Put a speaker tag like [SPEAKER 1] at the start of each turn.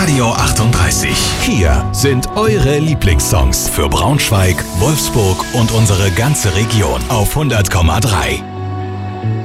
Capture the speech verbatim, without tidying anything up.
[SPEAKER 1] Radio achtunddreißig. Hier sind eure Lieblingssongs für Braunschweig, Wolfsburg und unsere ganze Region auf hundert Komma drei.